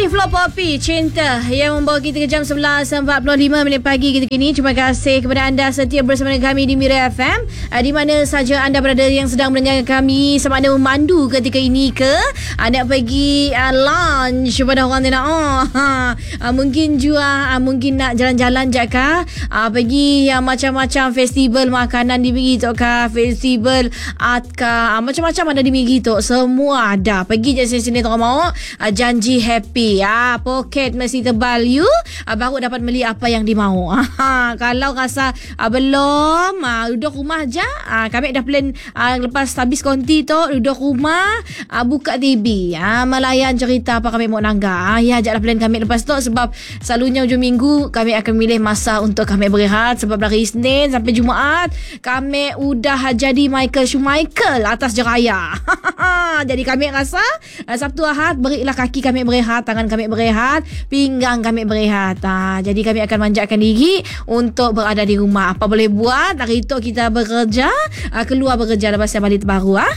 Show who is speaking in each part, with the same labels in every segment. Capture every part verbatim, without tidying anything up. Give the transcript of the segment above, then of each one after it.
Speaker 1: Ini Flow Poppy Cinta yang membawa kita ke jam sebelas empat puluh lima minit pagi ketika ini. Terima kasih kepada anda setia bersama dengan kami di Mira F M, di mana saja anda berada yang sedang mendengarkan kami, sama ada memandu ketika ini ke anda pergi uh, lunch pada orang yang nak oh, ha, uh, mungkin juga uh, mungkin nak jalan-jalan je kah, uh, pergi uh, macam-macam festival makanan di Migi tu kah, festival art kah, uh, macam-macam ada di Migi tu, semua ada. Pergi je sini-sini tu mau uh, janji happy ah, poket mesti tebal you ah, baru dapat beli apa yang dimau. Ah, kalau rasa ah, belum ah, duduk rumah je, ah, kami dah plan ah, lepas habis konti tu duduk rumah ah, buka T V ah, melayan cerita apa kami mau nangga. Ah, ya ajaklah plan kami lepas tu, sebab selalunya hujung minggu kami akan milih masa untuk kami berehat, sebab dari Isnin sampai Jumaat kami udah jadi Michael Schumacher atas jeraya. Jadi kami rasa ah, Sabtu Ahad berilah kaki kami berehat, tangan kami berehat, pinggang kami berehat. Ha, jadi kami akan manjakan diri untuk berada di rumah. Apa boleh buat? Hari itu kita bekerja, ha, keluar bekerja lepas saya balik terbaru. Ha?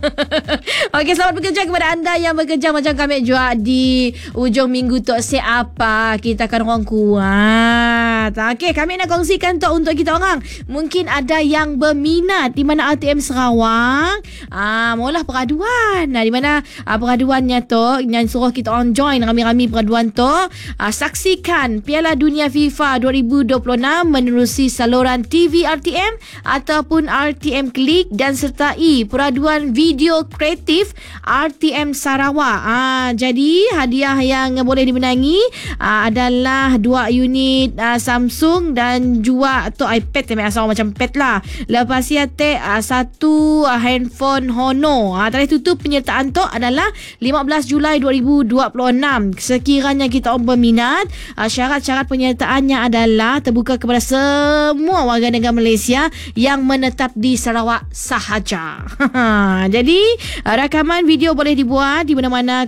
Speaker 1: Okey, selamat bekerja kepada anda yang bekerja macam kami juga di ujung minggu tu. Siapa kita akan orang kuat. Okey, kami nak kongsikan tu untuk kita orang. Mungkin ada yang berminat di mana R T M Sarawak. Ah, ha, maulah peraduan. Nah, di mana ha, peraduannya tu yang suruh kita on join rami-rami peraduan tu, uh, saksikan Piala Dunia FIFA dua ribu dua puluh enam menerusi saluran T V R T M ataupun R T M Klik dan sertai peraduan video kreatif R T M Sarawak. Uh, jadi hadiah yang boleh dimenangi uh, adalah dua unit uh, Samsung dan juga tu iPad asal macam pad lah. Lepas ya te uh, satu uh, handphone Honor. Uh, tarikh tutup penyertaan tu adalah lima belas Julai dua ribu dua puluh enam. Sekiranya kita orang berminat, syarat-syarat penyertaannya adalah terbuka kepada semua warga negara Malaysia yang menetap di Sarawak sahaja. Jadi rakaman video boleh dibuat di mana-mana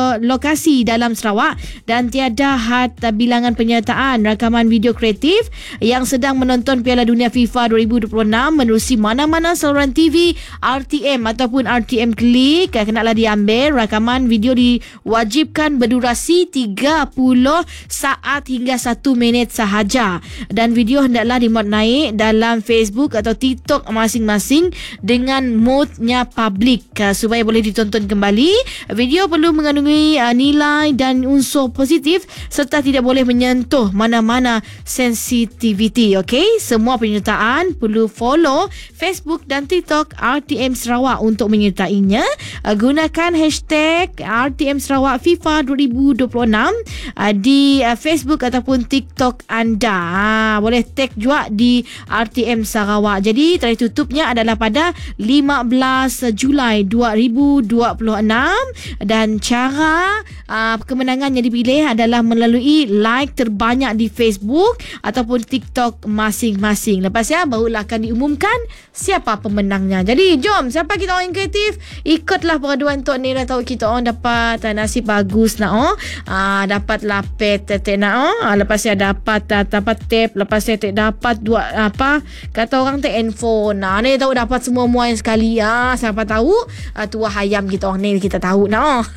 Speaker 1: lokasi dalam Sarawak dan tiada had bilangan penyertaan. Rakaman video kreatif yang sedang menonton Piala Dunia FIFA dua ribu dua puluh enam menerusi mana-mana saluran T V R T M ataupun R T M Klik, kenalah diambil. Rakaman video diwajibkan berdurasi tiga puluh saat hingga satu minit sahaja, dan video hendaklah dimuat naik dalam Facebook atau TikTok masing-masing dengan modnya public uh, supaya boleh ditonton kembali. Video perlu mengandungi uh, nilai dan unsur positif serta tidak boleh menyentuh mana-mana sensitivity. Okey, semua penyertaan perlu follow Facebook dan TikTok R T M Sarawak untuk menyertainya. Uh, gunakan hashtag R T M Sarawak FIFA dua ribu dua puluh enam uh, di uh, Facebook ataupun TikTok anda. Ha, boleh tag juga di R T M Sarawak. Jadi tarikh tutupnya adalah pada lima belas Julai dua ribu dua puluh enam, dan cara uh, kemenangan yang dipilih adalah melalui like terbanyak di Facebook ataupun TikTok masing-masing. Lepas ya barulah akan diumumkan siapa pemenangnya. Jadi jom, siapa kita orang yang kreatif, ikutlah peraduan tok ni. Dah tahu kita orang dapat uh, nasib bagus nak oh. Uh, dapat lapet tetek nak oh. Uh, lepas saya dapat uh, dapat tape, lepas saya tak dapat dua apa kata orang tak handphone. Nah, ni tahu dapat semua-mua yang sekali. Ah, siapa tahu uh, tuah ayam kita orang ni kita tahu nak oh.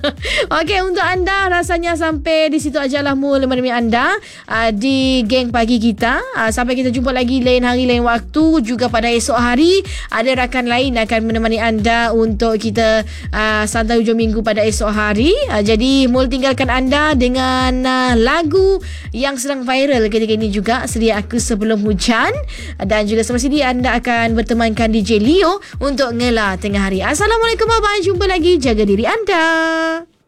Speaker 1: Okey, untuk anda rasanya sampai di situ ajalah mula menemui anda uh, di geng pagi kita. Uh, sampai kita jumpa lagi lain hari lain waktu, juga pada esok hari ada rakan lain akan menemani anda untuk kita uh, santai hujung minggu pada esok hari. Uh, jadi mula tinggalkan anda dengan uh, lagu yang sedang viral ketika ini juga, Sedia Aku Sebelum Hujan, dan juga semasa ini anda akan bertemankan D J Leo untuk Ngela Tengah Hari. Assalamualaikum, bye-bye, jumpa lagi, jaga diri anda.